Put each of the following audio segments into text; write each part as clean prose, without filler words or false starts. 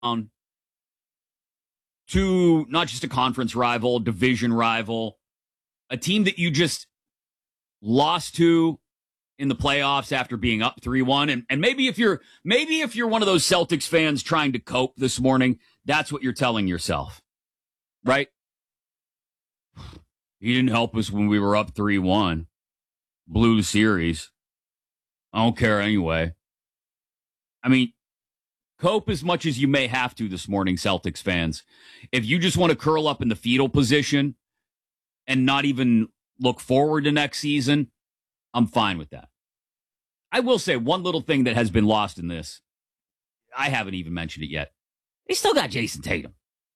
to not just a conference rival, division rival, a team that you just lost to in the playoffs after being up 3-1. And maybe if you're one of those Celtics fans trying to cope this morning, that's what you're telling yourself, right? He didn't help us when we were up 3-1. Blew the series. I don't care anyway. I mean, cope as much as you may have to this morning, Celtics fans. If you just want to curl up in the fetal position and not even look forward to next season, I'm fine with that. I will say one little thing that has been lost in this. I haven't even mentioned it yet. They still got Jason Tatum.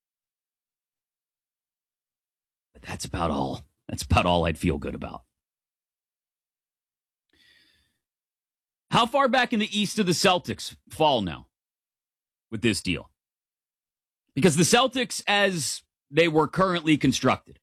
But that's about all. That's about all I'd feel good about. How far back in the East do the Celtics fall now with this deal? Because the Celtics, as they were currently constructed,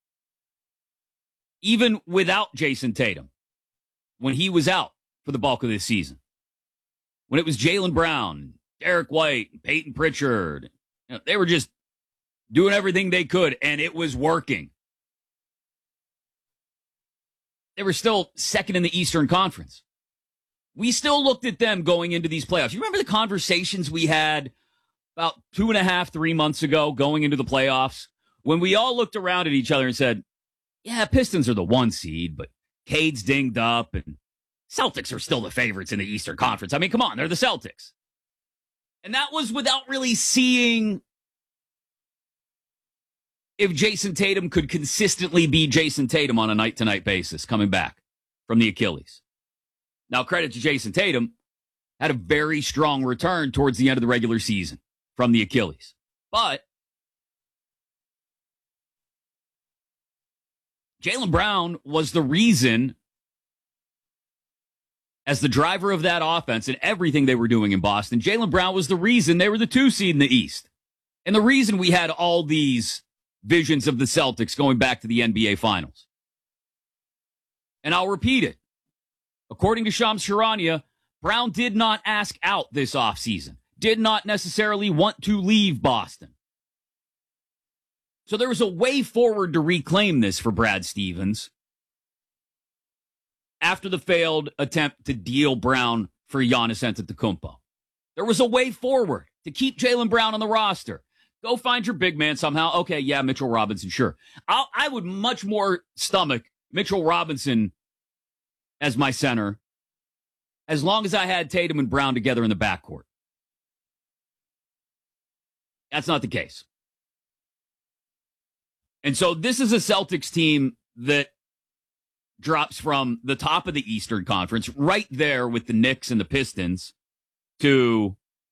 even without Jason Tatum, when he was out for the bulk of this season, when it was Jaylen Brown, Derek White, Peyton Pritchard, they were just doing everything they could, and it was working. They were still second in the Eastern Conference. We still looked at them going into these playoffs. You remember the conversations we had about 2.5, 3 months ago going into the playoffs when we all looked around at each other and said, yeah, Pistons are the 1 seed, but Cade's dinged up and Celtics are still the favorites in the Eastern Conference. I mean, come on, they're the Celtics. And that was without really seeing if Jason Tatum could consistently be Jason Tatum on a night-to-night basis coming back from the Achilles. Now, credit to Jason Tatum, had a very strong return towards the end of the regular season from the Achilles. But Jaylen Brown was the reason, as the driver of that offense and everything they were doing in Boston, Jaylen Brown was the reason they were the 2 seed in the East. And the reason we had all these visions of the Celtics going back to the NBA Finals. And I'll repeat it. According to Shams Charania, Brown did not ask out this offseason, did not necessarily want to leave Boston. So there was a way forward to reclaim this for Brad Stevens after the failed attempt to deal Brown for Giannis Antetokounmpo. There was a way forward to keep Jaylen Brown on the roster. Go find your big man somehow. Okay, yeah, Mitchell Robinson, sure. I would much more stomach Mitchell Robinson as my center, as long as I had Tatum and Brown together in the backcourt. That's not the case. And so this is a Celtics team that drops from the top of the Eastern Conference, right there with the Knicks and the Pistons, to,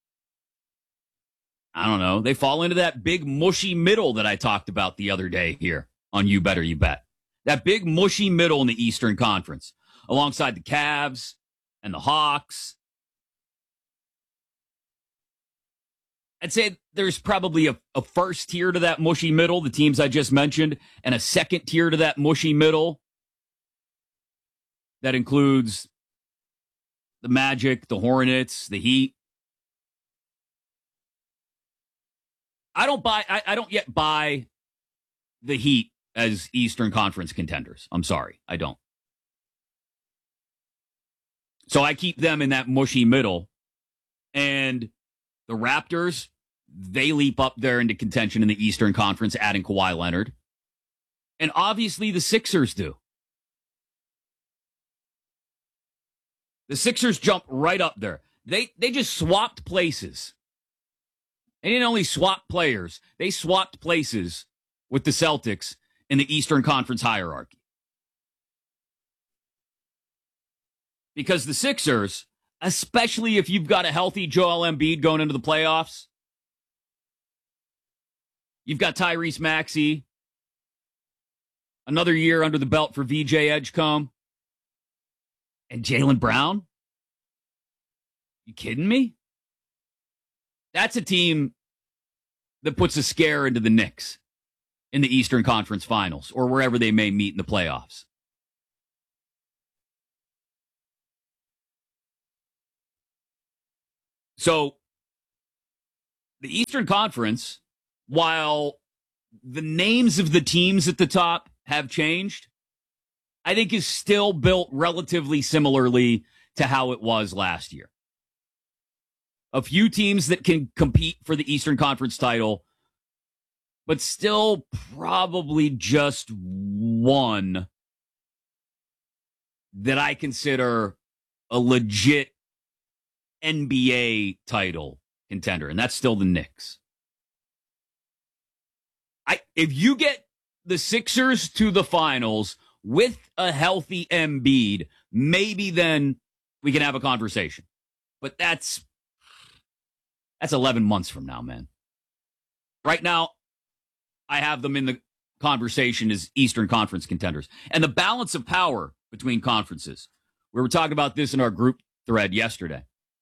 I don't know, they fall into that big mushy middle that I talked about the other day here on You Better You Bet. That big mushy middle in the Eastern Conference, alongside the Cavs and the Hawks. I'd say there's probably a first tier to that mushy middle, the teams I just mentioned, and a second tier to that mushy middle that includes the Magic, the Hornets, the Heat. I don't yet buy the Heat as Eastern Conference contenders. I'm sorry, I don't. So I keep them in that mushy middle. And the Raptors, they leap up there into contention in the Eastern Conference, adding Kawhi Leonard. And obviously the Sixers do. The Sixers jump right up there. They just swapped places. They didn't only swap players, they swapped places with the Celtics in the Eastern Conference hierarchy. Because the Sixers, especially if you've got a healthy Joel Embiid going into the playoffs, you've got Tyrese Maxey, another year under the belt for VJ Edgecombe, and Jaylen Brown? You kidding me? That's a team that puts a scare into the Knicks in the Eastern Conference Finals or wherever they may meet in the playoffs. So the Eastern Conference, while the names of the teams at the top have changed, I think is still built relatively similarly to how it was last year. A few teams that can compete for the Eastern Conference title, but still probably just one that I consider a legit NBA title contender, and that's still the Knicks. If you get the Sixers to the finals with a healthy Embiid, maybe then we can have a conversation. But that's 11 months from now, man. Right now, I have them in the conversation as Eastern Conference contenders. And the balance of power between conferences. We were talking about this in our group thread yesterday.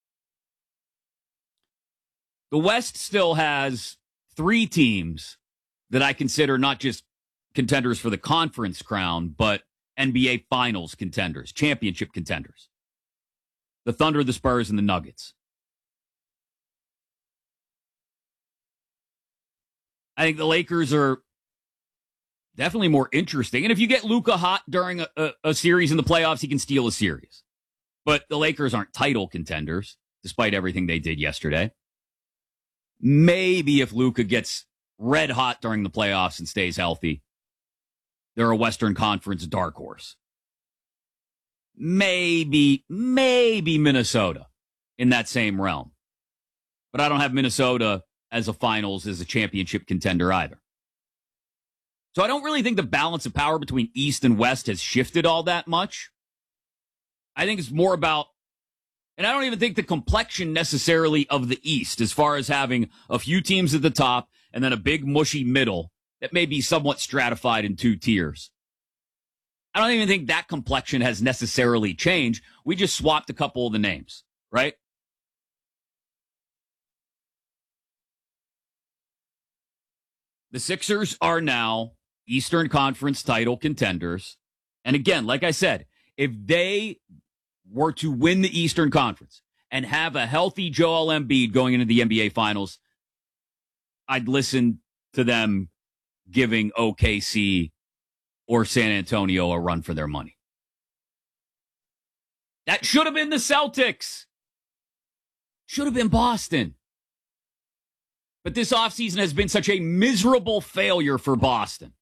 The West still has 3 teams that I consider not just contenders for the conference crown, but NBA Finals contenders, championship contenders. The Thunder, the Spurs, and the Nuggets. I think the Lakers are definitely more interesting. And if you get Luka hot during a series in the playoffs, he can steal a series. But the Lakers aren't title contenders, despite everything they did yesterday. Maybe if Luka gets red hot during the playoffs and stays healthy, they're a Western Conference dark horse. Maybe Minnesota in that same realm. But I don't have Minnesota as a finals, as a championship contender either. So I don't really think the balance of power between East and West has shifted all that much. I think it's more about, and I don't even think the complexion necessarily of the East, as far as having a few teams at the top and then a big mushy middle that may be somewhat stratified in 2 tiers. I don't even think that complexion has necessarily changed. We just swapped a couple of the names, right? The Sixers are now Eastern Conference title contenders. And again, like I said, if they were to win the Eastern Conference and have a healthy Joel Embiid going into the NBA Finals, I'd listen to them giving OKC or San Antonio a run for their money. That should have been the Celtics. Should have been Boston. But this offseason has been such a miserable failure for Boston.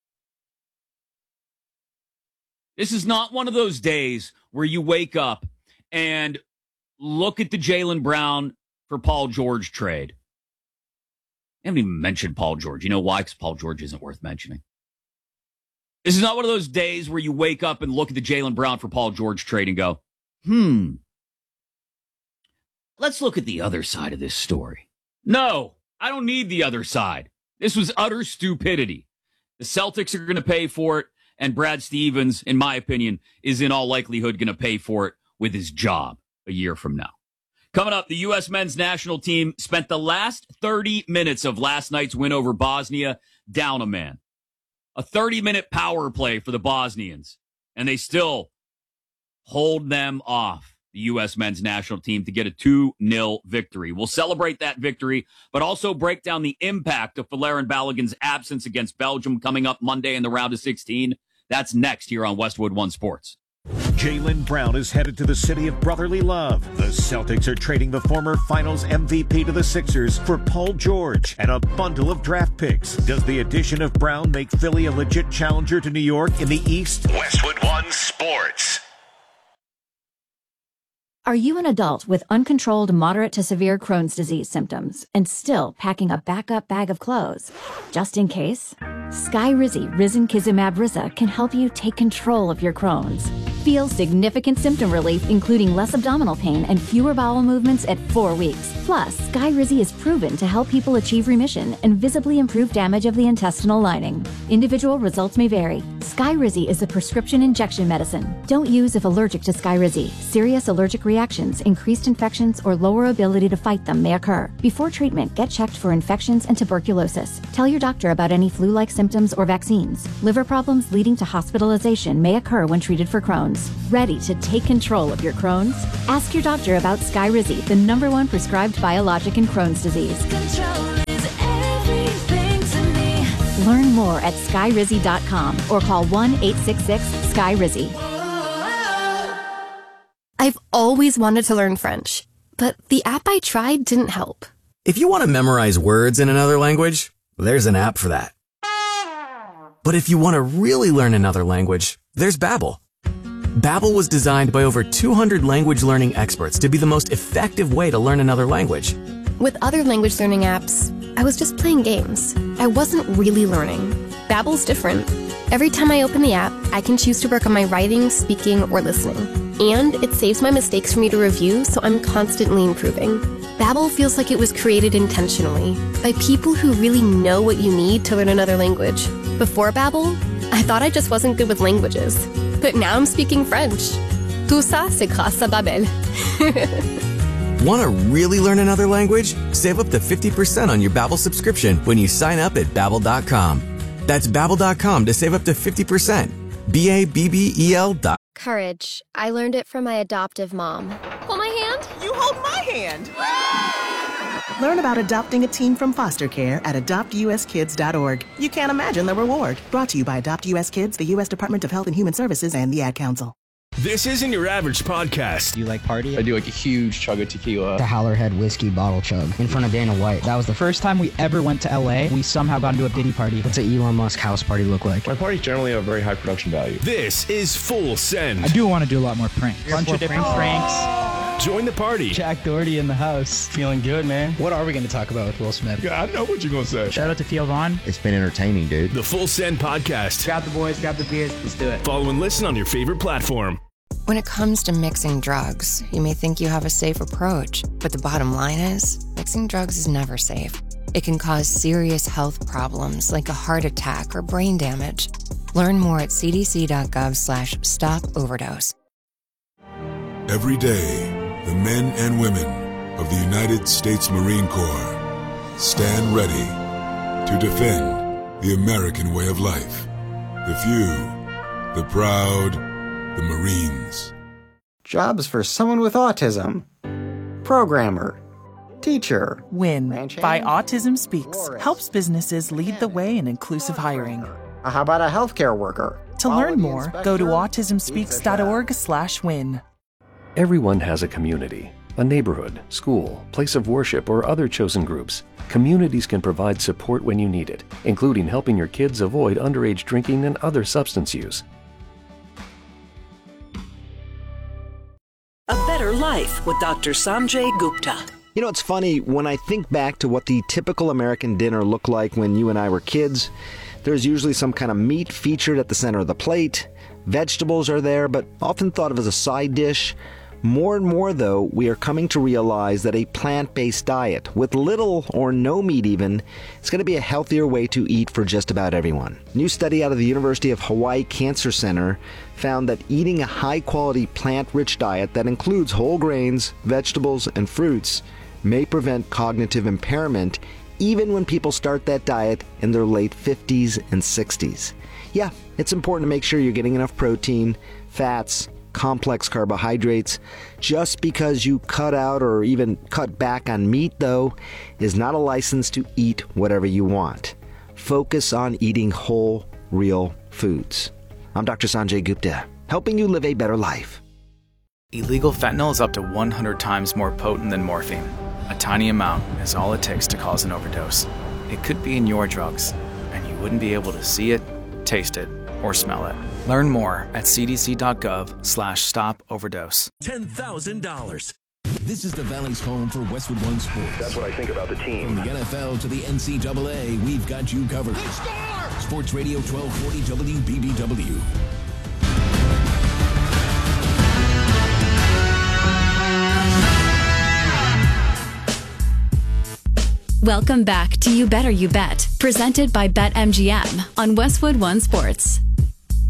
This is not one of those days where you wake up and look at the Jaylen Brown for Paul George trade. I haven't even mentioned Paul George. You know why? Because Paul George isn't worth mentioning. This is not one of those days where you wake up and look at the Jaylen Brown for Paul George trade and go, let's look at the other side of this story. No. I don't need the other side. This was utter stupidity. The Celtics are going to pay for it, and Brad Stevens, in my opinion, is in all likelihood going to pay for it with his job a year from now. Coming up, the U.S. men's national team spent the last 30 minutes of last night's win over Bosnia down a man. A 30-minute power play for the Bosnians, and they still hold them off. The U.S. men's national team to get a 2-0 victory. We'll celebrate that victory, but also break down the impact of Folarin Balogun's absence against Belgium coming up Monday in the round of 16. That's next here on Westwood One Sports. Jaylen Brown is headed to the city of brotherly love. The Celtics are trading the former Finals MVP to the Sixers for Paul George and a bundle of draft picks. Does the addition of Brown make Philly a legit challenger to New York in the East? Westwood One Sports. Are you an adult with uncontrolled moderate to severe Crohn's disease symptoms and still packing a backup bag of clothes? Just in case? Skyrizi Risankizumab Riza can help you take control of your Crohn's. Feel significant symptom relief, including less abdominal pain and fewer bowel movements at 4 weeks. Plus, Skyrizi is proven to help people achieve remission and visibly improve damage of the intestinal lining. Individual results may vary. Skyrizi is a prescription injection medicine. Don't use if allergic to Skyrizi. Serious allergic reactions, increased infections, or lower ability to fight them may occur. Before treatment, get checked for infections and tuberculosis. Tell your doctor about any flu-like symptoms or vaccines. Liver problems leading to hospitalization may occur when treated for Crohn's. Ready to take control of your Crohn's? Ask your doctor about Skyrizi, the #1 prescribed biologic in Crohn's disease. Control is everything to me. Learn more at skyrizi.com or call 1-866-SKYRIZI. I've always wanted to learn French, but the app I tried didn't help. If you want to memorize words in another language, there's an app for that. But if you want to really learn another language, there's Babbel. Babbel was designed by over 200 language learning experts to be the most effective way to learn another language. With other language learning apps, I was just playing games. I wasn't really learning. Babbel's different. Every time I open the app, I can choose to work on my writing, speaking, or listening. And it saves my mistakes for me to review, so I'm constantly improving. Babbel feels like it was created intentionally by people who really know what you need to learn another language. Before Babbel, I thought I just wasn't good with languages. But now I'm speaking French. Tout ça, c'est grâce à Babbel. Want to really learn another language? Save up to 50% on your Babbel subscription when you sign up at Babbel.com. That's Babbel.com to save up to 50%. Babbel. Courage. I learned it from my adoptive mom. Hold my hand. You hold my hand. Learn about adopting a teen from foster care at adoptuskids.org. You can't imagine the reward. Brought to you by Adopt US Kids, the U.S. Department of Health and Human Services, and the Ad Council. This isn't your average podcast. Do you like party? I do like a huge chug of tequila. The Howlerhead whiskey bottle chug in front of Dana White. That was the first time we ever went to LA. We somehow got into a Diddy party. What's an Elon Musk house party look like? My parties generally have very high production value. This is Full Send. I do want to do a lot more pranks. A bunch of different pranks. Join the party. Jack Doherty in the house. Feeling good, man. What are we going to talk about with Will Smith? Yeah, I know what you're going to say. Shout out to Theo Vaughn. It's been entertaining, dude. The Full Send Podcast. Grab the boys, grab the beers, let's do it. Follow and listen on your favorite platform. When it comes to mixing drugs, you may think you have a safe approach, but the bottom line is, mixing drugs is never safe. It can cause serious health problems like a heart attack or brain damage. Learn more at cdc.gov/stop-overdose. Every day, the men and women of the United States Marine Corps stand ready to defend the American way of life. The few, the proud, the Marines. Jobs for someone with autism. Programmer. Teacher. WIN by Autism Speaks helps businesses lead the way in inclusive hiring. How about a healthcare worker? To learn more, go to autismspeaks.org/win. Everyone has a community, a neighborhood, school, place of worship, or other chosen groups. Communities can provide support when you need it, including helping your kids avoid underage drinking and other substance use. A Better Life with Dr. Sanjay Gupta. You know, it's funny, when I think back to what the typical American dinner looked like when you and I were kids, there's usually some kind of meat featured at the center of the plate. Vegetables are there, but often thought of as a side dish. More and more, though, we are coming to realize that a plant-based diet, with little or no meat even, is going to be a healthier way to eat for just about everyone. A new study out of the University of Hawaii Cancer Center found that eating a high-quality plant-rich diet that includes whole grains, vegetables, and fruits may prevent cognitive impairment even when people start that diet in their late 50s and 60s. Yeah, it's important to make sure you're getting enough protein, fats, complex carbohydrates. Just because you cut out or even cut back on meat, though, is not a license to eat whatever you want. Focus on eating whole, real foods. I'm Dr. Sanjay Gupta, helping you live a better life. Illegal fentanyl is up to 100 times more potent than morphine. A tiny amount is all it takes to cause an overdose. It could be in your drugs, and you wouldn't be able to see it, taste it, or smell it. Learn more at cdc.gov/stop-overdose. $10,000. This is the Valley's home for Westwood One Sports. That's what I think about the team. From the NFL to the NCAA, we've got you covered. Sports Radio 1240 WBBW. Welcome back to You Better You Bet, presented by BetMGM on Westwood One Sports.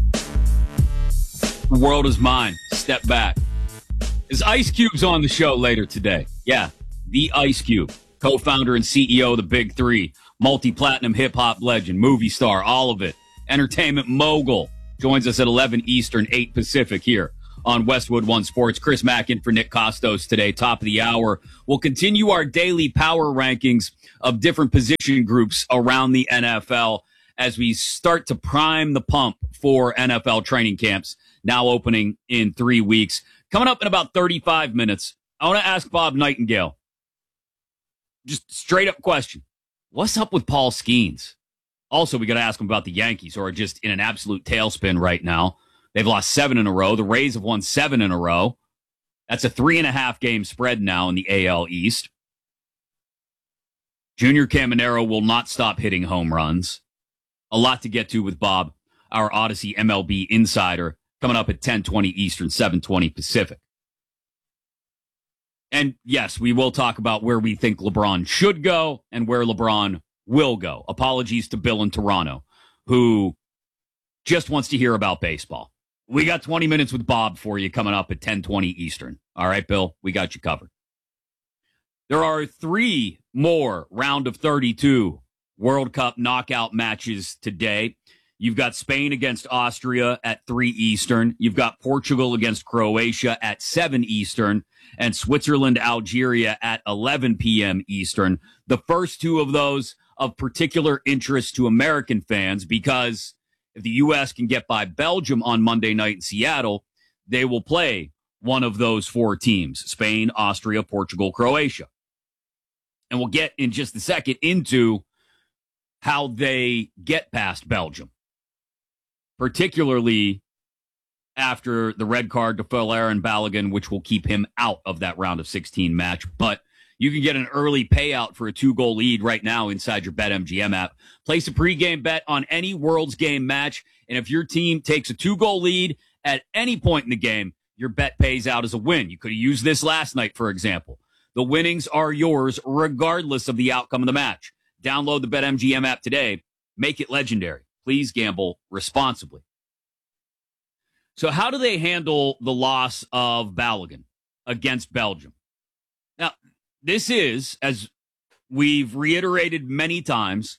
The world is mine. Step back. Is Ice Cube's on the show later today? Yeah, the Ice Cube, co-founder and CEO of the Big Three, multi-platinum hip-hop legend, movie star, all of it, entertainment mogul, joins us at 11 Eastern, 8 Pacific here on Westwood One Sports. Chris Mack in for Nick Costos today, top of the hour. We'll continue our daily power rankings of different position groups around the NFL as we start to prime the pump for NFL training camps, now opening in 3 weeks. Coming up in about 35 minutes, I want to ask Bob Nightingale, just straight up question. What's up with Paul Skeens? Also, we got to ask him about the Yankees, who are just in an absolute tailspin right now. They've lost 7 in a row. The Rays have won 7 in a row. That's a 3.5 game spread now in the AL East. Junior Caminero will not stop hitting home runs. A lot to get to with Bob, our Odyssey MLB insider, coming up at 10:20 Eastern, 7:20 Pacific. And yes, we will talk about where we think LeBron should go and where LeBron will go. Apologies to Bill in Toronto, who just wants to hear about baseball. We got 20 minutes with Bob for you coming up at 10:20 Eastern. All right, Bill, we got you covered. There are 3 more round of 32 World Cup knockout matches today. You've got Spain against Austria at 3 Eastern. You've got Portugal against Croatia at 7 Eastern. And Switzerland, Algeria at 11 p.m. Eastern. The first 2 of those of particular interest to American fans, because if the U.S. can get by Belgium on Monday night in Seattle, they will play one of those 4 teams, Spain, Austria, Portugal, Croatia. And we'll get in just a second into how they get past Belgium, particularly after the red card to Folarin Balogun, which will keep him out of that round of 16 match. But you can get an early payout for a 2-goal lead right now inside your BetMGM app. Place a pregame bet on any World's Game match, and if your team takes a 2-goal lead at any point in the game, your bet pays out as a win. You could have used this last night, for example. The winnings are yours regardless of the outcome of the match. Download the BetMGM app today. Make it legendary. Please gamble responsibly. So how do they handle the loss of Balogun against Belgium? Now, this is, as we've reiterated many times,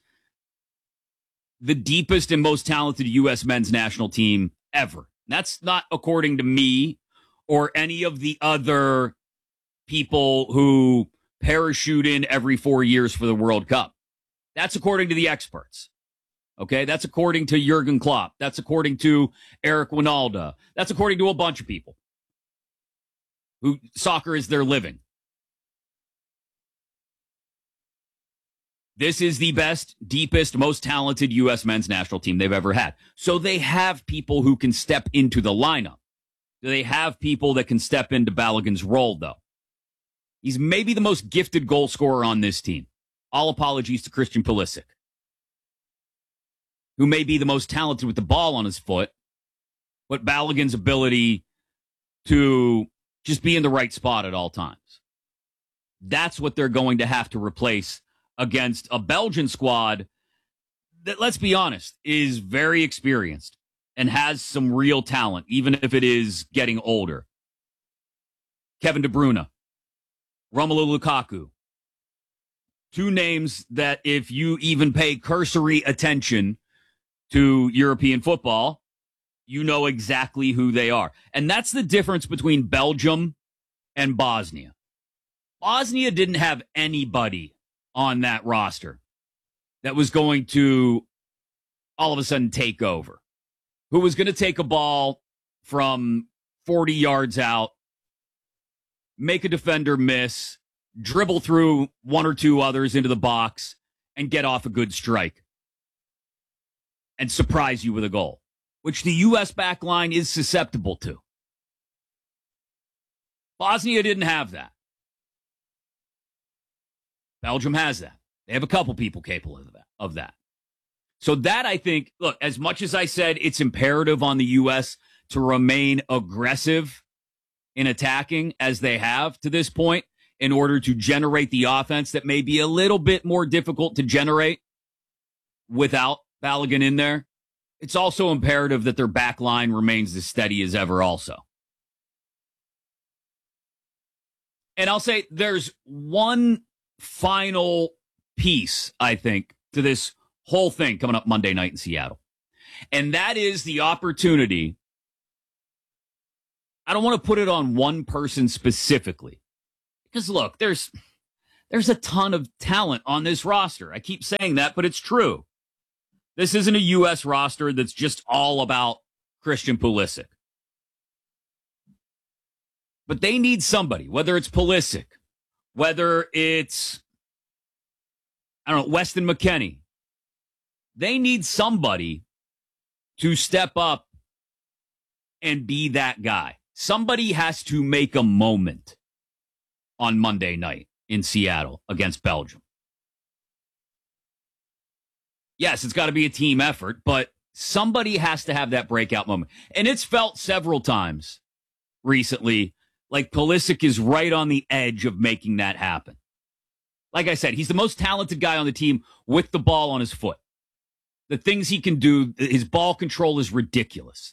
the deepest and most talented U.S. men's national team ever. That's not according to me or any of the other people who parachute in every 4 years for the World Cup. That's according to the experts. Okay, that's according to Jurgen Klopp. That's according to Eric Winalda. That's according to a bunch of people who soccer is their living. This is the best, deepest, most talented U.S. men's national team they've ever had. So they have people who can step into the lineup. They have people that can step into Balogun's role, though. He's maybe the most gifted goal scorer on this team. All apologies to Christian Pulisic, who may be the most talented with the ball on his foot, but Balogun's ability to just be in the right spot at all times. That's what they're going to have to replace against a Belgian squad that, let's be honest, is very experienced and has some real talent, even if it is getting older. Kevin De Bruyne, Romelu Lukaku, 2 names that if you even pay cursory attention to European football, you know exactly who they are. And that's the difference between Belgium and Bosnia. Bosnia didn't have anybody on that roster that was going to all of a sudden take over, who was going to take a ball from 40 yards out, make a defender miss, dribble through 1 or 2 others into the box, and get off a good strike and surprise you with a goal, which the U.S. back line is susceptible to. Bosnia didn't have that. Belgium has that. They have a couple people capable of that. So that, I think, look, as much as I said it's imperative on the U.S. to remain aggressive in attacking as they have to this point in order to generate the offense that may be a little bit more difficult to generate without Balogun in there, it's also imperative that their back line remains as steady as ever also. And I'll say there's one final piece, I think, to this whole thing coming up Monday night in Seattle. And that is the opportunity. I don't want to put it on one person specifically. Because look, there's a ton of talent on this roster. I keep saying that, but it's true. This isn't a U.S. roster that's just all about Christian Pulisic. But they need somebody, whether it's Pulisic, whether it's, Weston McKennie. They need somebody to step up and be that guy. Somebody has to make a moment on Monday night in Seattle against Belgium. Yes, it's got to be a team effort, but somebody has to have that breakout moment. And it's felt several times recently like Pulisic is right on the edge of making that happen. Like I said, he's the most talented guy on the team with the ball on his foot. The things he can do, his ball control is ridiculous.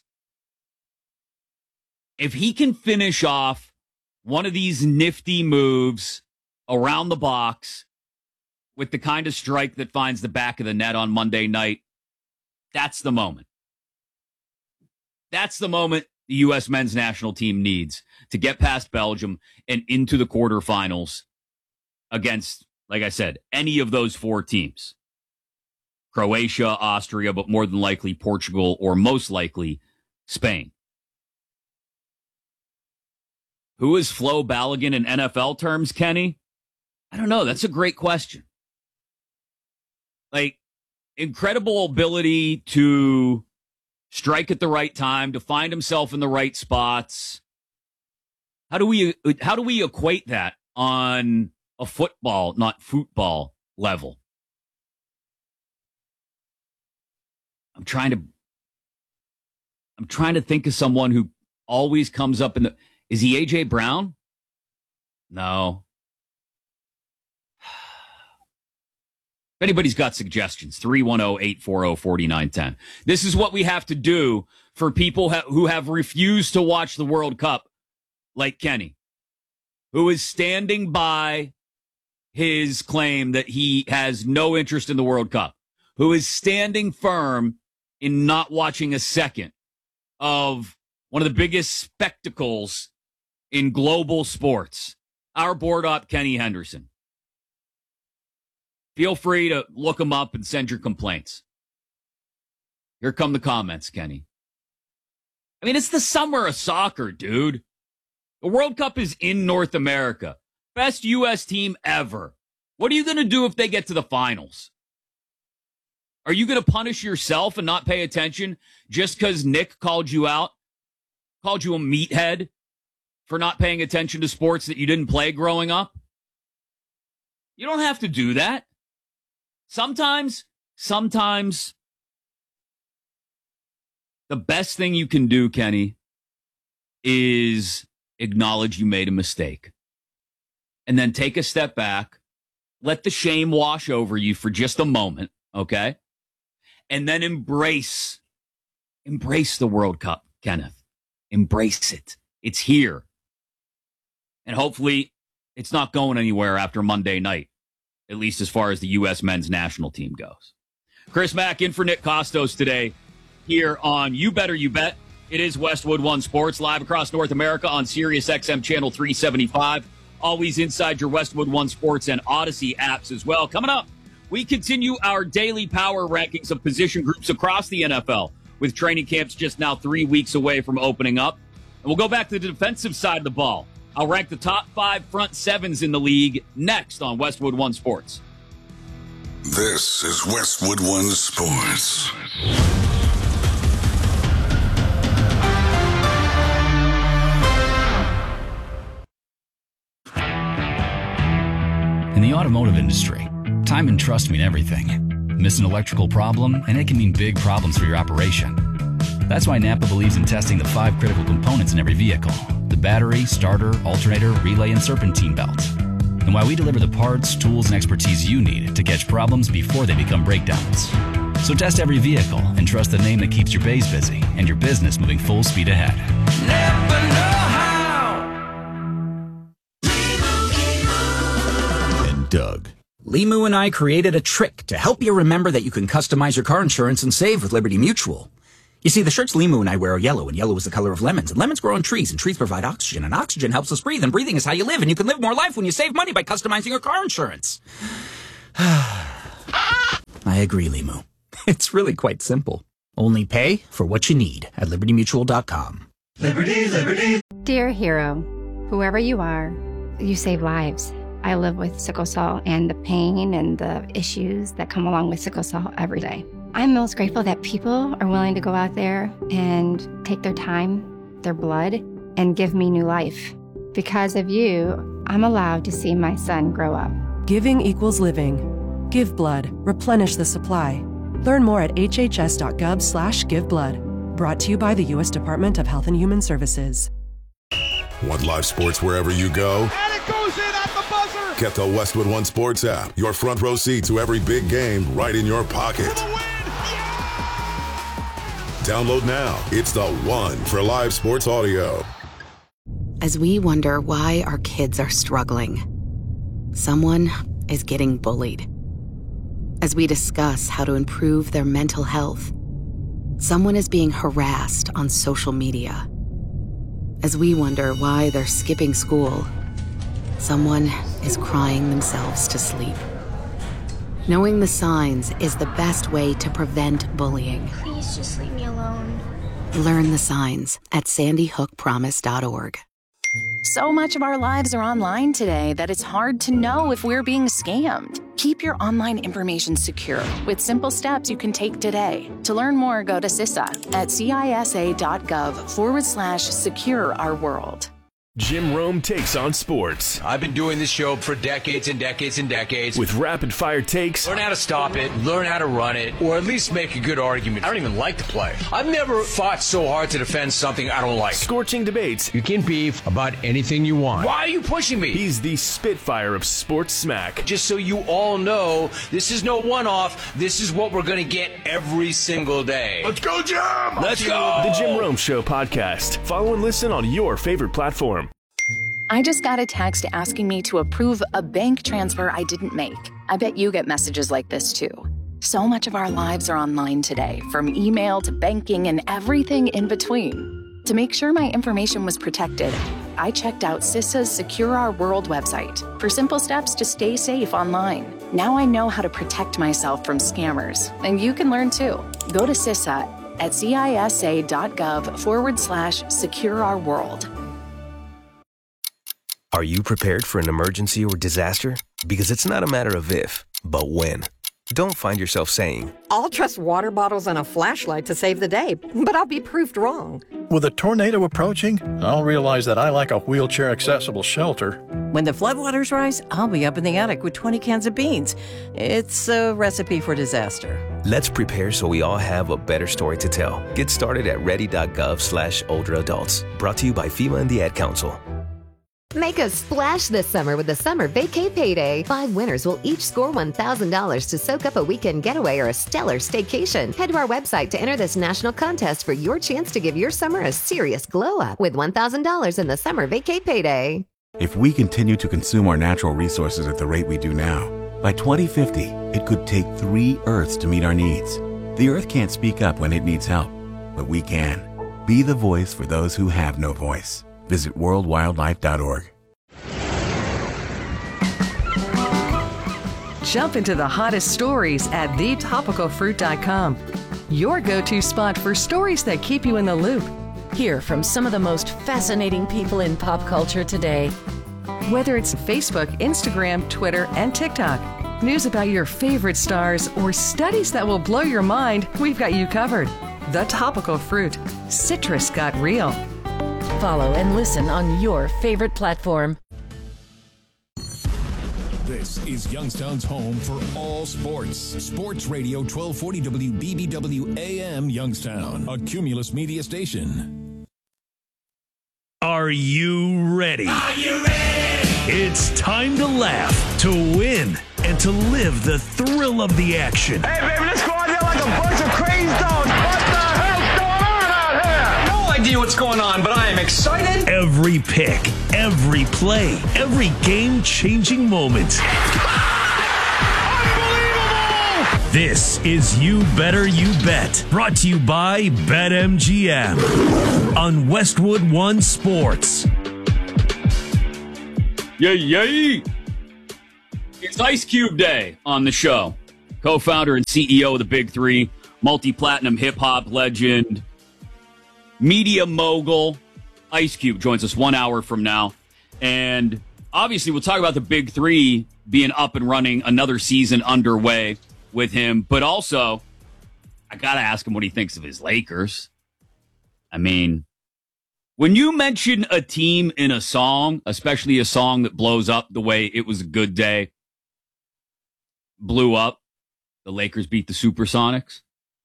If he can finish off one of these nifty moves around the box with the kind of strike that finds the back of the net on Monday night, that's the moment. That's the moment the U.S. men's national team needs to get past Belgium and into the quarterfinals against, like I said, any of those four teams. Croatia, Austria, but more than likely Portugal, or most likely Spain. Who is Flo Balogun in NFL terms, Kenny? I don't know. That's a great question. Like, incredible ability to strike at the right time, to find himself in the right spots. How do we equate that on a football, not football level? I'm trying to think of someone who always comes up in the. Is he A.J. Brown? No. If anybody's got suggestions, 310-840-4910. This is what we have to do for people who have refused to watch the World Cup, like Kenny, who is standing by his claim that he has no interest in the World Cup, who is standing firm in not watching a second of one of the biggest spectacles in global sports. Our board op, Kenny Henderson. Feel free to look him up and send your complaints. Here come the comments, Kenny. I mean, it's the summer of soccer, dude. The World Cup is in North America. Best U.S. team ever. What are you going to do if they get to the finals? Are you going to punish yourself and not pay attention just because Nick called you out? Called you a meathead for not paying attention to sports that you didn't play growing up? You don't have to do that. Sometimes the best thing you can do, Kenny, is acknowledge you made a mistake. And then take a step back, let the shame wash over you for just a moment, okay? And then embrace the World Cup, Kenneth. Embrace it. It's here. And hopefully it's not going anywhere after Monday night, at least as far as the U.S. men's national team goes. Chris Mack in for Nick Costos today here on You Better You Bet. It is Westwood One Sports, live across North America on Sirius XM Channel 375. Always inside your Westwood One Sports and Odyssey apps as well. Coming up, we continue our daily power rankings of position groups across the NFL, with training camps just now 3 weeks away from opening up. And we'll go back to the defensive side of the ball. I'll rank the top 5 front sevens in the league next on Westwood One Sports. This is Westwood One Sports. In the automotive industry, time and trust mean everything. Miss an electrical problem, and it can mean big problems for your operation. That's why Napa believes in testing the 5 critical components in every vehicle: the battery, starter, alternator, relay, and serpentine belt. And why we deliver the parts, tools, and expertise you need to catch problems before they become breakdowns. So test every vehicle and trust the name that keeps your bays busy and your business moving full speed ahead. And Doug. Limu and I created a trick to help you remember that you can customize your car insurance and save with Liberty Mutual. You see, the shirts Limu and I wear are yellow, and yellow is the color of lemons, and lemons grow on trees, and trees provide oxygen, and oxygen helps us breathe, and breathing is how you live, and you can live more life when you save money by customizing your car insurance. I agree, Limu. It's really quite simple. Only pay for what you need at libertymutual.com. Liberty, liberty. Dear hero, whoever you are, you save lives. I live with sickle cell and the pain and the issues that come along with sickle cell every day. I'm most grateful that people are willing to go out there and take their time, their blood, and give me new life. Because of you, I'm allowed to see my son grow up. Giving equals living. Give blood. Replenish the supply. Learn more at hhs.gov/giveblood. Brought to you by the U.S. Department of Health and Human Services. Want live sports wherever you go? And it goes in at the buzzer! Get the Westwood One Sports app. Your front row seat to every big game right in your pocket. Download now. It's the one for live sports audio. As we wonder why our kids are struggling, someone is getting bullied. As we discuss how to improve their mental health, someone is being harassed on social media. As we wonder why they're skipping school, someone is crying themselves to sleep. Knowing the signs is the best way to prevent bullying. Please just leave me alone. Learn the signs at sandyhookpromise.org. So much of our lives are online today that it's hard to know if we're being scammed. Keep your online information secure with simple steps you can take today. To learn more, go to CISA at cisa.gov/secure our world. Jim Rome takes on sports. I've been doing this show for decades and decades and decades. With rapid-fire takes. Learn how to stop it, learn how to run it, or at least make a good argument. I don't even like to play. I've never fought so hard to defend something I don't like. Scorching debates. You can beef about anything you want. Why are you pushing me? He's the Spitfire of sports smack. Just so you all know, this is no one-off. This is what we're going to get every single day. Let's go, Jim! Let's go! The Jim Rome Show podcast. Follow and listen on your favorite platform. I just got a text asking me to approve a bank transfer I didn't make. I bet you get messages like this too. So much of our lives are online today, from email to banking and everything in between. To make sure my information was protected, I checked out CISA's Secure Our World website for simple steps to stay safe online. Now I know how to protect myself from scammers, and you can learn too. Go to CISA at cisa.gov/secure our world. Are you prepared for an emergency or disaster? Because it's not a matter of if, but when. Don't find yourself saying, I'll trust water bottles and a flashlight to save the day, but I'll be proved wrong. With a tornado approaching, I'll realize that I like a wheelchair-accessible shelter. When the floodwaters rise, I'll be up in the attic with 20 cans of beans. It's a recipe for disaster. Let's prepare so we all have a better story to tell. Get started at ready.gov/older adults. Brought to you by FEMA and the Ad Council. Make a splash this summer with the Summer Vacay Payday. 5 winners will each score $1,000 to soak up a weekend getaway or a stellar staycation. Head to our website to enter this national contest for your chance to give your summer a serious glow up with $1,000 in the Summer Vacay Payday. If we continue to consume our natural resources at the rate we do now, by 2050, it could take 3 Earths to meet our needs. The Earth can't speak up when it needs help, but we can. Be the voice for those who have no voice. Visit worldwildlife.org. Jump into the hottest stories at thetopicalfruit.com. Your go-to spot for stories that keep you in the loop. Hear from some of the most fascinating people in pop culture today. Whether it's Facebook, Instagram, Twitter, and TikTok, news about your favorite stars, or studies that will blow your mind, we've got you covered. The Topical Fruit. Citrus got real. Follow and listen on your favorite platform. This is Youngstown's home for all sports. Sports Radio 1240 WBBW AM Youngstown, a Cumulus media station. Are you ready? Are you ready? It's time to laugh, to win, and to live the thrill of the action. Hey, baby, let's go out there like like a bunch of crazy dogs. What the hell's going on out here? No idea what's going on, but I am excited. Every pick, every play, every game-changing moment. This is You Better You Bet, brought to you by BetMGM on Westwood One Sports. Yay! It's Ice Cube Day on the show. Co-founder and CEO of the Big Three, multi-platinum hip-hop legend, media mogul, Ice Cube joins us 1 hour from now. And obviously we'll talk about the Big Three being up and running, another season underway with him. But also, I got to ask him what he thinks of his Lakers. I mean, when you mention a team in a song, especially a song that blows up the way It Was a Good Day blew up, the Lakers beat the Supersonics,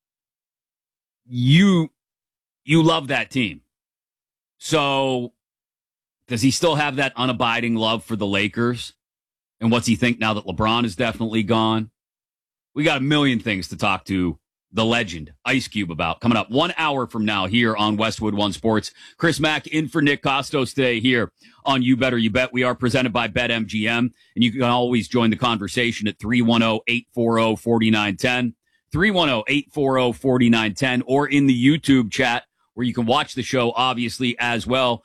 you love that team. So does he still have that unabiding love for the Lakers? And what's he think now that LeBron is definitely gone? We got a million things to talk to the legend Ice Cube about coming up 1 hour from now here on Westwood One Sports. Chris Mack in for Nick Costos today here on You Better You Bet. We are presented by BetMGM, and you can always join the conversation at 310-840-4910, 310-840-4910, or in the YouTube chat where you can watch the show, obviously, as well.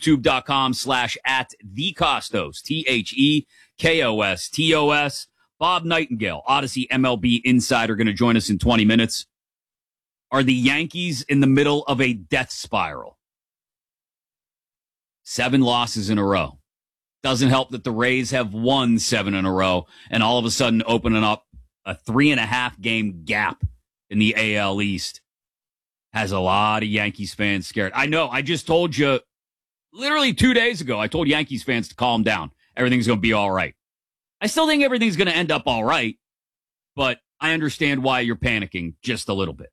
YouTube.com/@TheCostos, TheKostos. Bob Nightingale, Odyssey MLB Insider, going to join us in 20 minutes. Are the Yankees in the middle of a death spiral? 7 losses in a row. Doesn't help that the Rays have won 7 in a row and all of a sudden opening up a 3.5 game gap in the AL East. Has a lot of Yankees fans scared. I know. I just told you literally 2 days ago, I told Yankees fans to calm down. Everything's going to be all right. I still think everything's going to end up all right, but I understand why you're panicking just a little bit.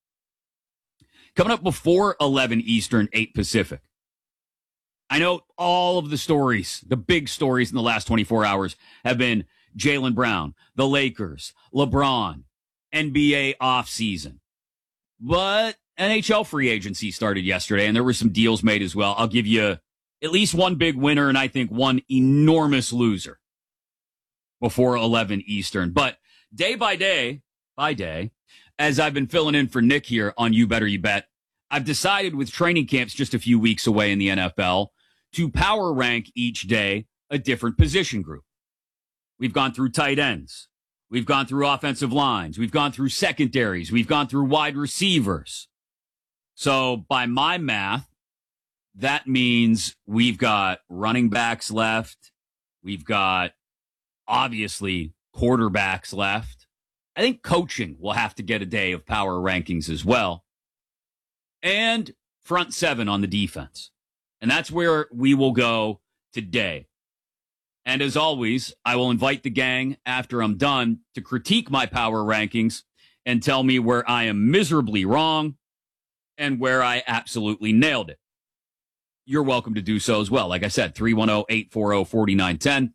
Coming up before 11 Eastern, 8 Pacific. I know all of the stories, the big stories in the last 24 hours have been Jaylen Brown, the Lakers, LeBron, NBA offseason. But NHL free agency started yesterday, and there were some deals made as well. I'll give you at least one big winner and I think one enormous loser before 11 Eastern. But day by day, as I've been filling in for Nick here on You Better You Bet, I've decided with training camps just a few weeks away in the NFL to power rank each day a different position group. We've gone through tight ends. We've gone through offensive lines. We've gone through secondaries. We've gone through wide receivers. So by my math, that means we've got running backs left. We've got obviously quarterbacks left. I think coaching will have to get a day of power rankings as well. And front 7 on the defense. And that's where we will go today. And as always, I will invite the gang after I'm done to critique my power rankings and tell me where I am miserably wrong and where I absolutely nailed it. You're welcome to do so as well. Like I said, 310-840-4910.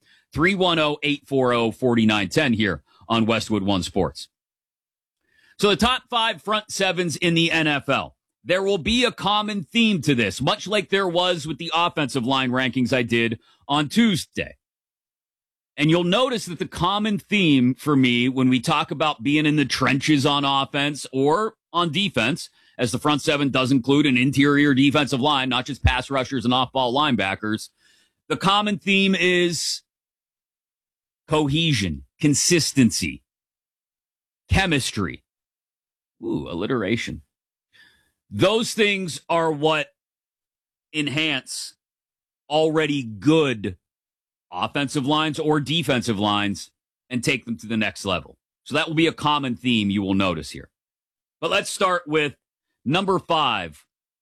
310-840-4910 here on Westwood One Sports. So the top 5 front 7s in the NFL. There will be a common theme to this, much like there was with the offensive line rankings I did on Tuesday. And you'll notice that the common theme for me when we talk about being in the trenches on offense or on defense, as the front 7 does include an interior defensive line, not just pass rushers and off-ball linebackers, the common theme is cohesion, consistency, chemistry. Ooh, alliteration. Those things are what enhance already good offensive lines or defensive lines and take them to the next level. So that will be a common theme you will notice here. But let's start with number 5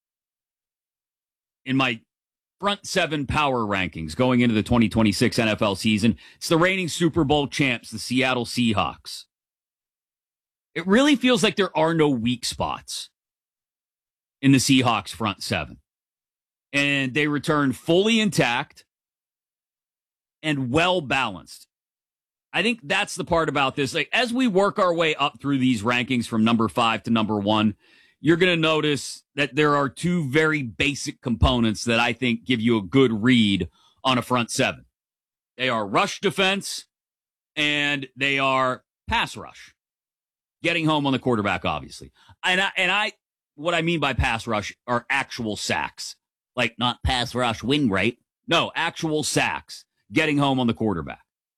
in my front 7 power rankings going into the 2026 NFL season. It's the reigning Super Bowl champs, the Seattle Seahawks. It really feels like there are no weak spots in the Seahawks front 7. And they return fully intact and well-balanced. I think that's the part about this. Like, as we work our way up through these rankings from number 5 to number 1, you're going to notice that there are two very basic components that I think give you a good read on a front seven. They are rush defense and they are pass rush. Getting home on the quarterback, obviously. And what I mean by pass rush are actual sacks. Like, not pass rush win rate. No, actual sacks. Getting home on the quarterback.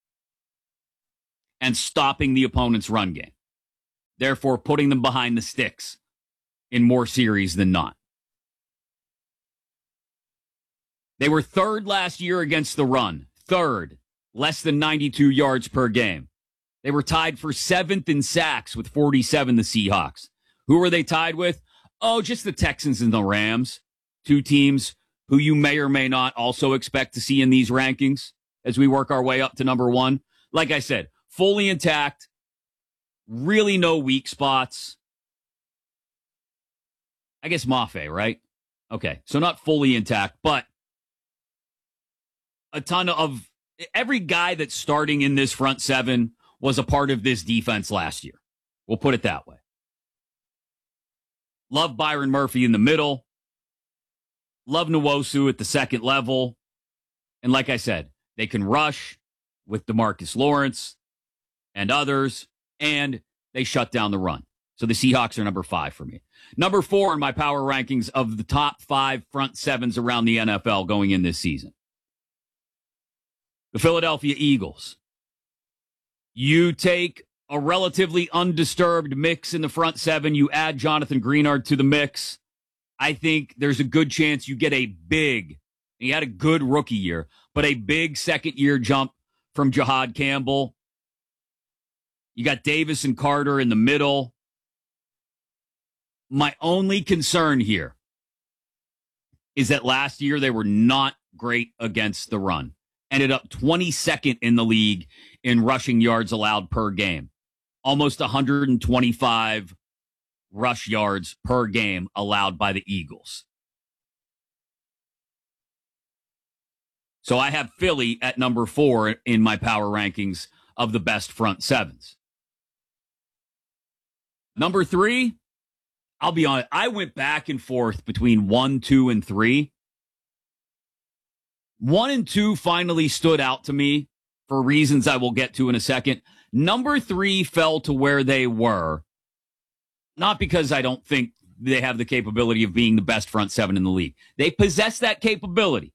And stopping the opponent's run game. Therefore, putting them behind the sticks in more series than not. They were third last year against the run. Third. Less than 92 yards per game. They were tied for 7th in sacks with 47, the Seahawks. Who were they tied with? Oh, just the Texans and the Rams. Two teams who you may or may not also expect to see in these rankings as we work our way up to number 1. Like I said, fully intact. Really no weak spots. I guess Mafe, right? Okay, so not fully intact, but a ton of every guy that's starting in this front seven was a part of this defense last year. We'll put it that way. Love Byron Murphy in the middle. Love Nwosu at the second level. And like I said, they can rush with DeMarcus Lawrence and others, and they shut down the run. So the Seahawks are number 5 for me. Number 4 in my power rankings of the top 5 front sevens around the NFL going in this season. The Philadelphia Eagles. You take a relatively undisturbed mix in the front seven. You add Jonathan Greenard to the mix. I think there's a good chance you get a big, he had a good rookie year, but a big second-year jump from Jahad Campbell. You got Davis and Carter in the middle. My only concern here is that last year they were not great against the run. Ended up 22nd in the league in rushing yards allowed per game. Almost 125 rush yards per game allowed by the Eagles. So I have Philly at number 4 in my power rankings of the best front sevens. Number 3, I'll be honest, I went back and forth between 1, 2, and 3. 1 and 2 finally stood out to me for reasons I will get to in a second. Number 3 fell to where they were, not because I don't think they have the capability of being the best front seven in the league. They possess that capability.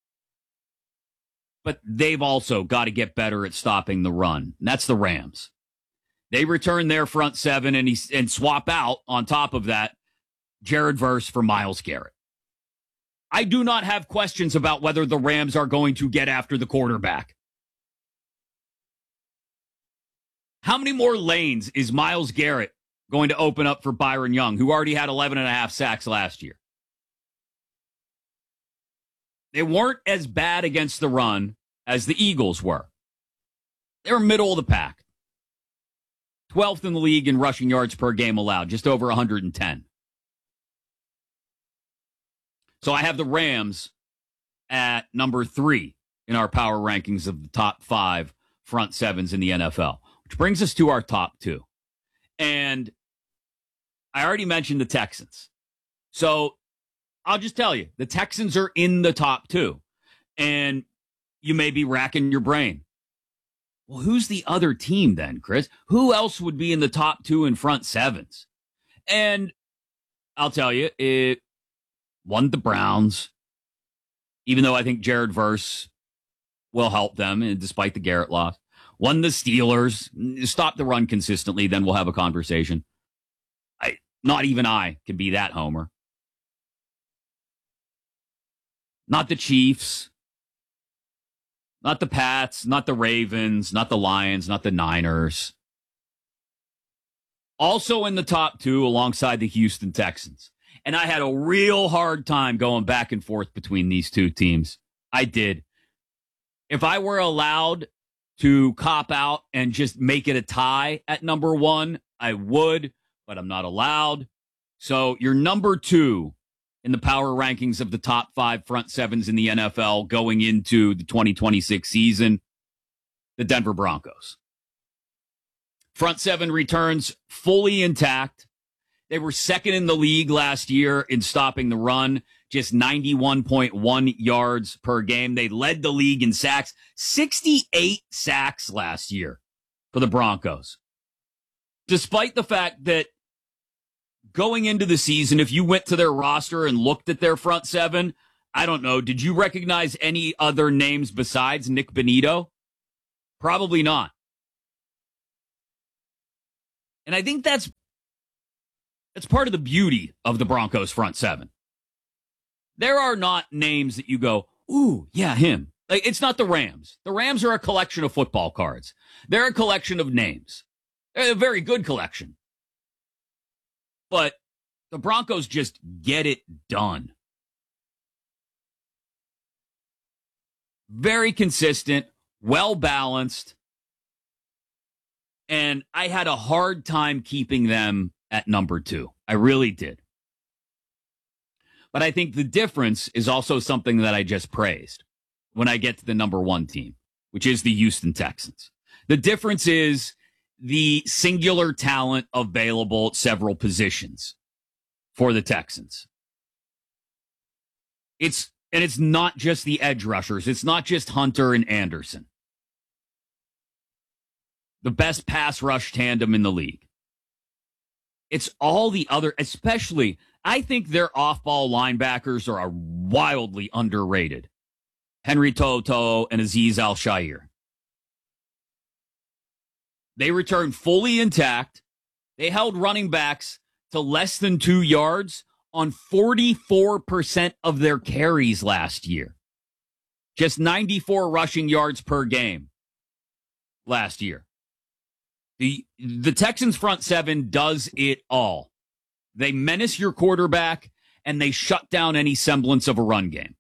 But they've also got to get better at stopping the run. And that's the Rams. They return their front seven and swap out, on top of that, Jared Verse for Myles Garrett. I do not have questions about whether the Rams are going to get after the quarterback. How many more lanes is Myles Garrett going to open up for Byron Young, who already had 11.5 sacks last year? They weren't as bad against the run as the Eagles were. They were middle of the pack. 12th in the league in rushing yards per game allowed, just over 110. So I have the Rams at number 3 in our power rankings of the top 5 front sevens in the NFL, which brings us to our top 2. And I already mentioned the Texans. So I'll just tell you, the Texans are in the top 2. And you may be racking your brain. Well, who's the other team then, Chris? Who else would be in the top 2 in front sevens? And I'll tell you, it won the Browns, even though I think Jared Verse will help them, and despite the Garrett loss. Won the Steelers. Stop the run consistently, then we'll have a conversation. Not even I can be that homer. Not the Chiefs. Not the Pats. Not the Ravens. Not the Lions. Not the Niners. Also in the top 2 alongside the Houston Texans. And I had a real hard time going back and forth between these two teams. I did. If I were allowed to cop out and just make it a tie at number 1, I would, but I'm not allowed. So your number 2 in the power rankings of the top 5 front sevens in the NFL going into the 2026 season, the Denver Broncos. Front seven returns fully intact. They were second in the league last year in stopping the run, just 91.1 yards per game. They led the league in sacks, 68 sacks last year for the Broncos. Despite the fact that going into the season, if you went to their roster and looked at their front seven, I don't know, did you recognize any other names besides Nick Benito? Probably not. And I think that's part of the beauty of the Broncos front seven. There are not names that you go, ooh, yeah, him. Like, it's not the Rams. The Rams are a collection of football cards. They're a collection of names. They're a very good collection. But the Broncos just get it done. Very consistent, well-balanced. And I had a hard time keeping them at number 2. I really did. But I think the difference is also something that I just praised when I get to the number 1 team, which is the Houston Texans. The difference is the singular talent available at several positions for the Texans. It's not just the edge rushers. It's not just Hunter and Anderson. The best pass rush tandem in the league. It's all the other, especially, I think their off-ball linebackers are wildly underrated. Henry Toto and Azeez Al-Shaair. They returned fully intact. They held running backs to less than 2 yards on 44% of their carries last year. Just 94 rushing yards per game last year. The Texans front seven does it all. They menace your quarterback, and they shut down any semblance of a run game.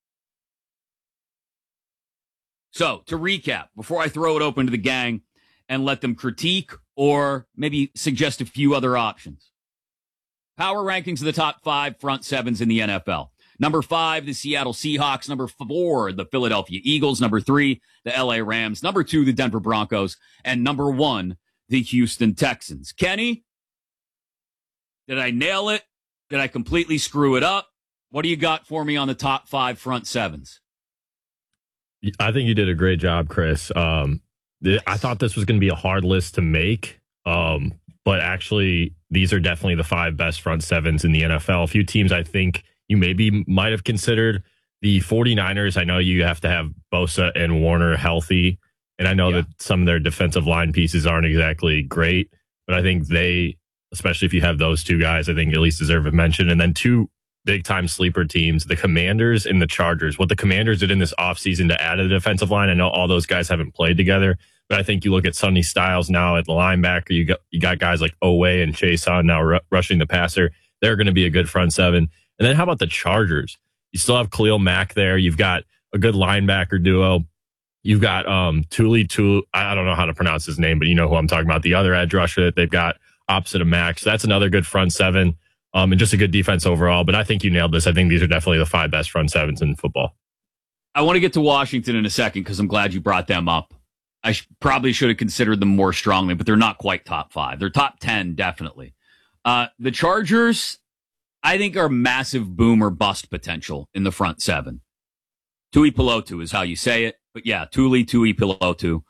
So, to recap, before I throw it open to the gang and let them critique or maybe suggest a few other options. Power rankings of the top 5 front sevens in the NFL. Number 5, the Seattle Seahawks. Number 4, the Philadelphia Eagles. Number 3, the LA Rams. Number 2, the Denver Broncos. And number 1, the Houston Texans. Kenny, did I nail it? Did I completely screw it up? What do you got for me on the top 5 front sevens? I think you did a great job, Chris. I thought this was going to be a hard list to make, but actually these are definitely the 5 best front sevens in the NFL. A few teams I think you maybe might have considered. The 49ers, I know you have to have Bosa and Warner healthy, and I know that some of their defensive line pieces aren't exactly great, but I think they, especially if you have those 2 guys, I think at least deserve a mention. And then 2 big-time sleeper teams, the Commanders and the Chargers. What the Commanders did in this offseason to add a defensive line, I know all those guys haven't played together, but I think you look at Sonny Styles now at the linebacker, you got guys like Owe and Chason now rushing the passer. They're going to be a good front seven. And then how about the Chargers? You still have Khalil Mack there. You've got a good linebacker duo. You've got Tuli, I don't know how to pronounce his name, but you know who I'm talking about, the other edge rusher that they've got opposite of Mack. So that's another good front seven. And just a good defense overall. But I think you nailed this. I think these are definitely the 5 best front sevens in football. I want to get to Washington in a second because I'm glad you brought them up. I probably should have considered them more strongly, but they're not quite top 5. They're top 10, definitely. The Chargers, I think, are massive boom or bust potential in the front seven. Tui Pelotu is how you say it. But yeah, Tui Pelotu.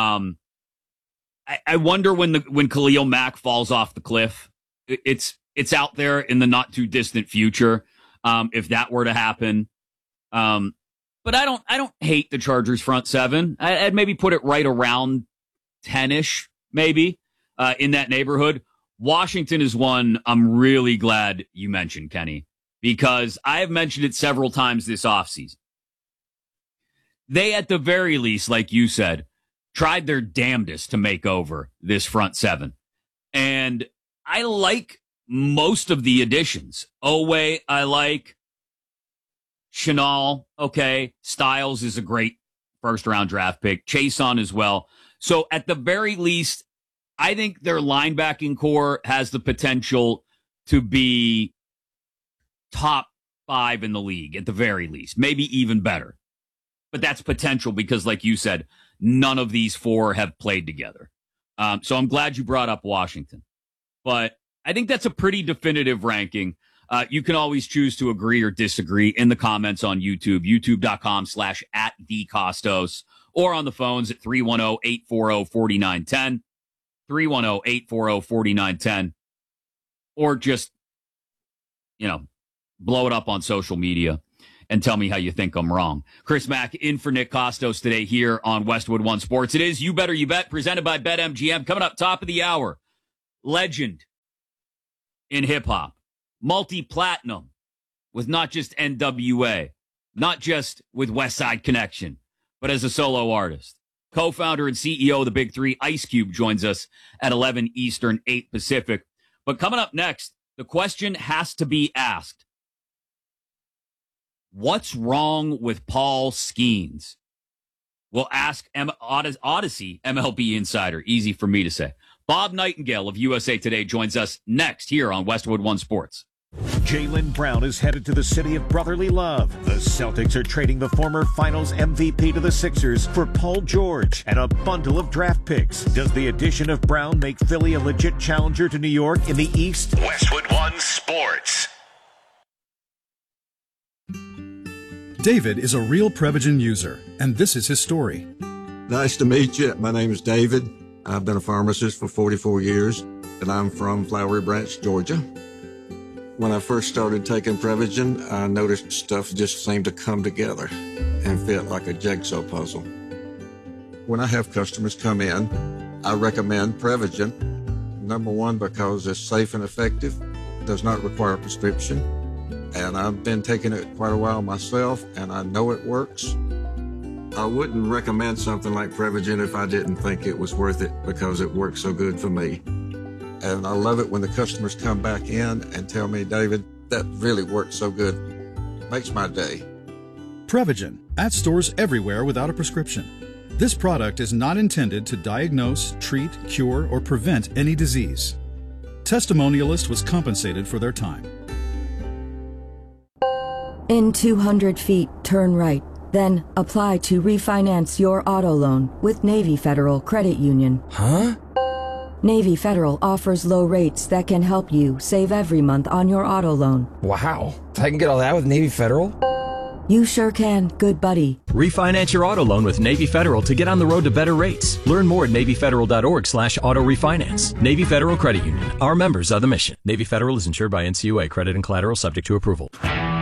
I wonder when Khalil Mack falls off the cliff. It's out there in the not too distant future. If that were to happen. But I don't hate the Chargers front seven. I'd maybe put it right around 10-ish, maybe, in that neighborhood. Washington is one I'm really glad you mentioned, Kenny, because I have mentioned it several times this offseason. They, at the very least, like you said, tried their damnedest to make over this front seven. And I like most of the additions. Owe, I like. Chenal, okay. Styles is a great first-round draft pick. Chason as well. So at the very least, I think their linebacking core has the potential to be top 5 in the league at the very least, maybe even better. But that's potential because, like you said, none of these 4 have played together. So I'm glad you brought up Washington. But I think that's a pretty definitive ranking. You can always choose to agree or disagree in the comments on YouTube, youtube.com/@thecostos, or on the phones at 310-840-4910, 310-840-4910, or just, blow it up on social media and tell me how you think I'm wrong. Chris Mack in for Nick Costos today here on Westwood One Sports. It is You Better You Bet, presented by BetMGM. Coming up top of the hour, legend in hip-hop, multi-platinum with not just NWA, not just with West Side Connection, but as a solo artist. Co-founder and CEO of the Big Three, Ice Cube, joins us at 11 Eastern, 8 Pacific. But coming up next, the question has to be asked. What's wrong with Paul Skeens? We'll ask Odyssey MLB insider. Easy for me to say. Bob Nightingale of USA Today joins us next here on Westwood One Sports. Jaylen Brown is headed to the city of brotherly love. The Celtics are trading the former Finals MVP to the Sixers for Paul George and a bundle of draft picks. Does the addition of Brown make Philly a legit challenger to New York in the East? Westwood One Sports. David is a real Prevagen user, and this is his story. Nice to meet you. My name is David. I've been a pharmacist for 44 years, and I'm from Flowery Branch, Georgia. When I first started taking Prevagen, I noticed stuff just seemed to come together and fit like a jigsaw puzzle. When I have customers come in, I recommend Prevagen. Number one, because it's safe and effective, does not require a prescription. And I've been taking it quite a while myself, and I know it works. I wouldn't recommend something like Prevagen if I didn't think it was worth it because it works so good for me. And I love it when the customers come back in and tell me, David, that really works so good. It makes my day. Prevagen, at stores everywhere without a prescription. This product is not intended to diagnose, treat, cure, or prevent any disease. Testimonialist was compensated for their time. In 200 feet, turn right. Then apply to refinance your auto loan with Navy Federal Credit Union. Huh? Navy Federal offers low rates that can help you save every month on your auto loan. Wow. I can get all that with Navy Federal? You sure can, good buddy. Refinance your auto loan with Navy Federal to get on the road to better rates. Learn more at NavyFederal.org/auto refinance. Navy Federal Credit Union. Our members are the mission. Navy Federal is insured by NCUA. Credit and collateral subject to approval.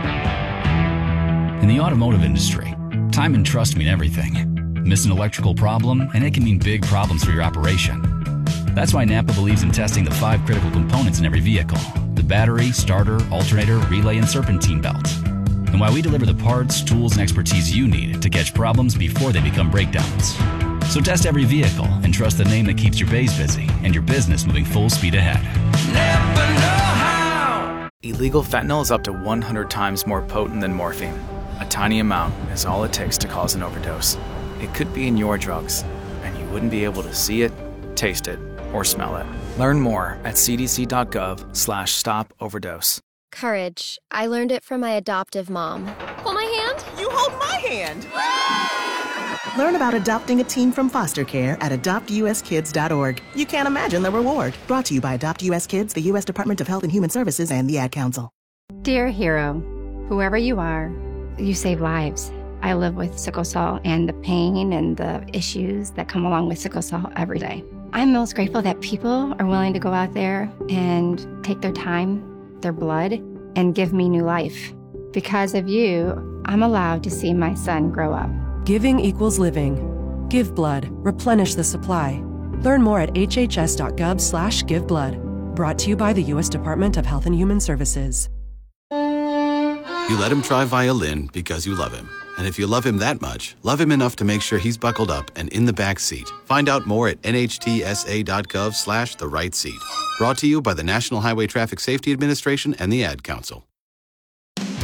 In the automotive industry, time and trust mean everything. Miss an electrical problem, and it can mean big problems for your operation. That's why Napa believes in testing the 5 critical components in every vehicle: the battery, starter, alternator, relay, and serpentine belt. And why we deliver the parts, tools, and expertise you need to catch problems before they become breakdowns. So test every vehicle and trust the name that keeps your bays busy and your business moving full speed ahead. Never know how. Illegal fentanyl is up to 100 times more potent than morphine. A tiny amount is all it takes to cause an overdose. It could be in your drugs, and you wouldn't be able to see it, taste it, or smell it. Learn more at cdc.gov/stop-overdose. Courage. I learned it from my adoptive mom. Hold my hand. You hold my hand. Learn about adopting a teen from foster care at adoptuskids.org. You can't imagine the reward. Brought to you by Adopt US Kids, the U.S. Department of Health and Human Services, and the Ad Council. Dear hero, whoever you are, you save lives. I live with sickle cell and the pain and the issues that come along with sickle cell every day. I'm most grateful that people are willing to go out there and take their time, their blood, and give me new life. Because of you, I'm allowed to see my son grow up. Giving equals living. Give blood. Replenish the supply. Learn more at hhs.gov/giveblood. Brought to you by the U.S. Department of Health and Human Services. You let him try violin because you love him. And if you love him that much, love him enough to make sure he's buckled up and in the back seat. Find out more at nhtsa.gov/the right seat. Brought to you by the National Highway Traffic Safety Administration and the Ad Council.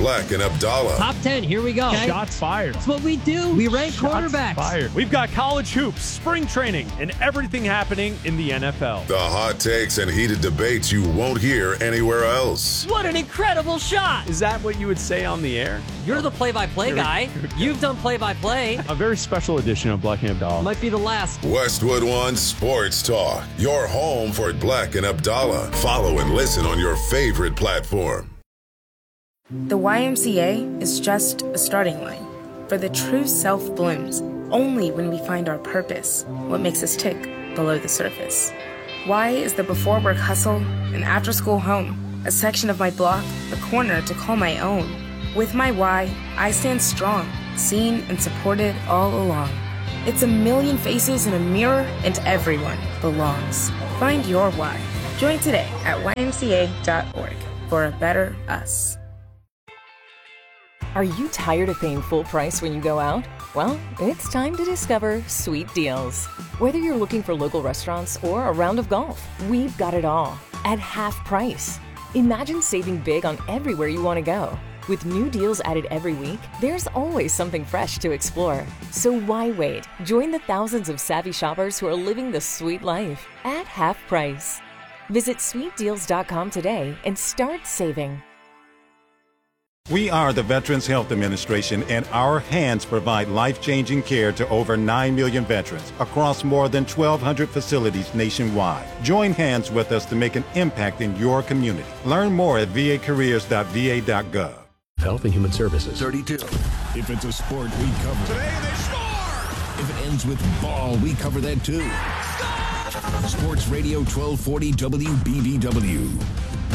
Black and Abdallah. Top 10, here we go. Okay. Shots fired. That's what we do. We rank quarterbacks. Fired. We've got college hoops, spring training, and everything happening in the NFL. The hot takes and heated debates you won't hear anywhere else. What an incredible shot. Is that what you would say on the air? You're the play-by-play guy. You've done play-by-play. A very special edition of Black and Abdallah. Might be the last. Westwood One Sports Talk. Your home for Black and Abdallah. Follow and listen on your favorite platform. The YMCA is just a starting line, for the true self blooms only when we find our purpose, what makes us tick below the surface. Y is the before work hustle, an after school home, a section of my block, a corner to call my own. With my Y, I stand strong, seen and supported all along. It's a million faces in a mirror, and everyone belongs. Find your why. Join today at ymca.org for a better us. Are you tired of paying full price when you go out? Well, it's time to discover Sweet Deals. Whether you're looking for local restaurants or a round of golf, we've got it all at half price. Imagine saving big on everywhere you want to go. With new deals added every week, there's always something fresh to explore. So why wait? Join the thousands of savvy shoppers who are living the sweet life at half price. Visit sweetdeals.com today and start saving. We are the Veterans Health Administration, and our hands provide life-changing care to over 9 million veterans across more than 1,200 facilities nationwide. Join hands with us to make an impact in your community. Learn more at vacareers.va.gov. Health and Human Services. 32. If it's a sport, we cover it. Today they score! If it ends with ball, we cover that too. Score! Sports Radio 1240 WBBW.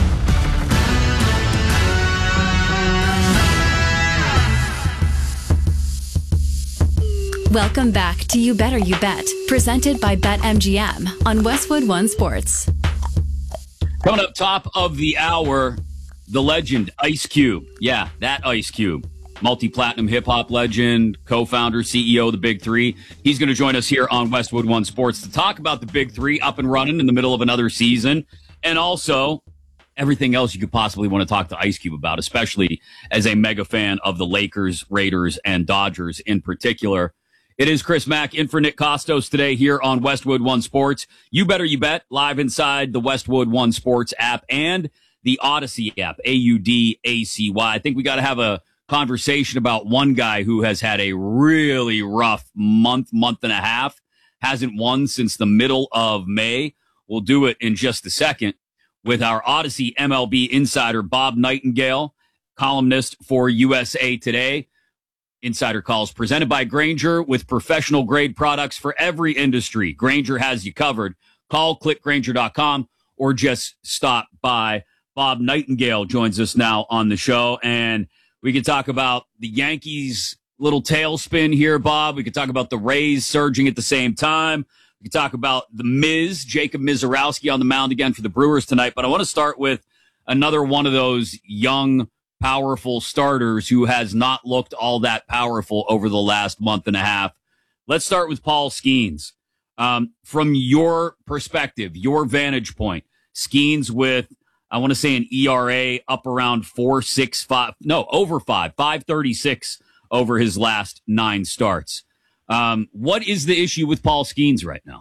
Welcome back to You Better You Bet, presented by BetMGM on Westwood One Sports. Coming up top of the hour, the legend Ice Cube. Yeah, that Ice Cube. Multi-platinum hip-hop legend, co-founder, CEO of the Big Three. He's going to join us here on Westwood One Sports to talk about the Big Three up and running in the middle of another season, and also everything else you could possibly want to talk to Ice Cube about, especially as a mega fan of the Lakers, Raiders, and Dodgers in particular. It is Chris Mack in for Nick Costos today here on Westwood One Sports. You Better You Bet, live inside the Westwood One Sports app and the Odyssey app, AUDACY. I think we got to have a conversation about one guy who has had a really rough month and a half, hasn't won since the middle of May. We'll do it in just a second with our Odyssey MLB insider, Bob Nightingale, columnist for USA Today. Insider Calls presented by Grainger, with professional grade products for every industry. Grainger has you covered. Call, click Grainger.com, or just stop by. Bob Nightingale joins us now on the show, and we can talk about the Yankees' little tailspin here, Bob. We can talk about the Rays surging at the same time. We can talk about the Miz, Jacob Mizorowski, on the mound again for the Brewers tonight. But I want to start with another one of those young, powerful starters who has not looked all that powerful over the last month and a half. Let's start with Paul Skeens. From your perspective, your vantage point, Skeens with, I want to say, an ERA up around 4.65, no, over 536 over his last 9 starts. What is the issue with Paul Skeens right now?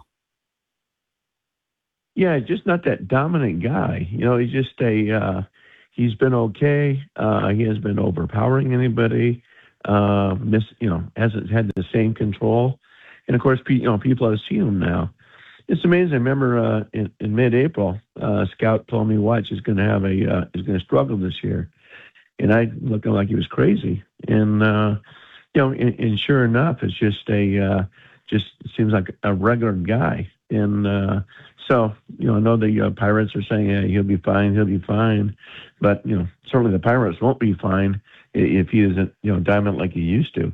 Yeah, just not that dominant guy. You know, he's just he's been okay. He hasn't been overpowering anybody. Hasn't had the same control. And of course, people have seen him now. It's amazing. I remember in mid-April, Scout told me Watch is going to struggle this year, and I looked like he was crazy. And and sure enough, it's just just seems like a regular guy. And so, I know the Pirates are saying, yeah, he'll be fine. But, certainly the Pirates won't be fine if he isn't, dominant like he used to.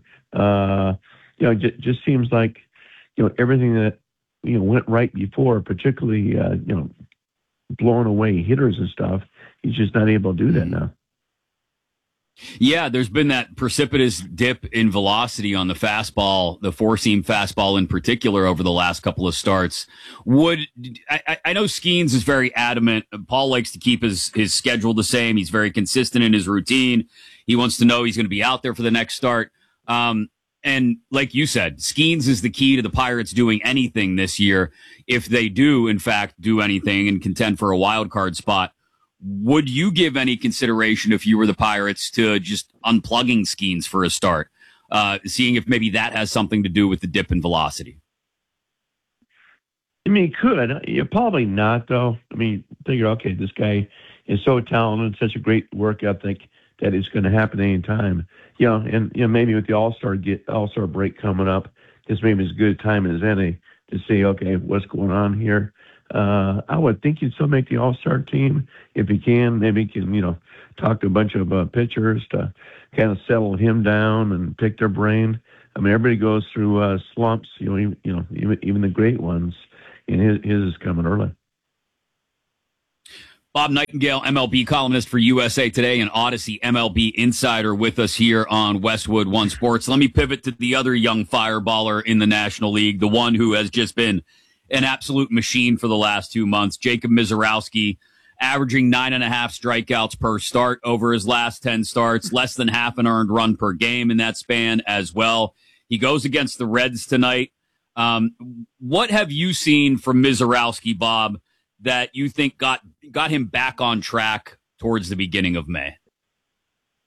Just seems like, everything that, went right before, particularly, blowing away hitters and stuff, he's just not able to do that now. Yeah, there's been that precipitous dip in velocity on the fastball, the four-seam fastball in particular, over the last couple of starts. I know Skeens is very adamant. Paul likes to keep his schedule the same. He's very consistent in his routine. He wants to know he's going to be out there for the next start. And like you said, Skeens is the key to the Pirates doing anything this year. If they do, in fact, do anything and contend for a wild card spot, would you give any consideration, if you were the Pirates, to just unplugging Skeens for a start, seeing if maybe that has something to do with the dip in velocity? I mean, he could. Probably not, though. I mean, figure, okay, this guy is so talented, such a great work ethic, that it's going to happen any time. And maybe with the All-Star break coming up, this maybe is as good a time as any to see, okay, what's going on here. I would think he'd still make the All-Star team if he can. Maybe he can, talk to a bunch of pitchers to kind of settle him down and pick their brain. I mean, everybody goes through slumps, even the great ones, and his is coming early. Bob Nightingale, MLB columnist for USA Today and Odyssey MLB insider, with us here on Westwood One Sports. Let me pivot to the other young fireballer in the National League, the one who has just been an absolute machine for the last 2 months, Jacob Misiorowski, averaging 9.5 strikeouts per start over his last 10 starts, less than half an earned run per game in that span as well. He goes against the Reds tonight. What have you seen from Misiorowski, Bob, that you think got him back on track towards the beginning of May?